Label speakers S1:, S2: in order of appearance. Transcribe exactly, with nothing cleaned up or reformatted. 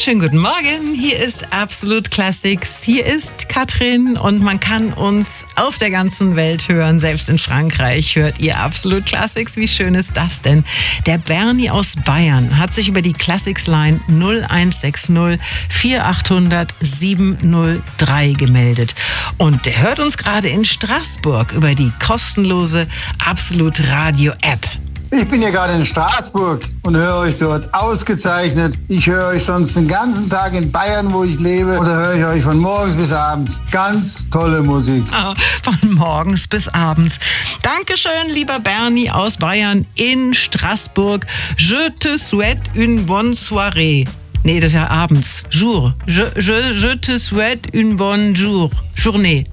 S1: Schönen guten Morgen, hier ist Absolut Classics, hier ist Katrin und man kann uns auf der ganzen Welt hören, selbst in Frankreich hört ihr Absolut Classics. Wie schön ist das denn? Der Bernie aus Bayern hat sich über die Classics Line null eins sechs null vier acht null null sieben null drei gemeldet und der hört uns gerade in Straßburg über die kostenlose Absolut Radio App.
S2: Ich bin ja gerade in Straßburg und höre euch dort ausgezeichnet. Ich höre euch sonst den ganzen Tag in Bayern, wo ich lebe. Oder höre ich euch von morgens bis abends. Ganz tolle Musik.
S1: Oh, von morgens bis abends. Dankeschön, lieber Bernie aus Bayern in Straßburg. Je te souhaite une bonne soirée. Nee, das ist ja abends. Jour. Je, je, je te souhaite une bonne jour. Journée.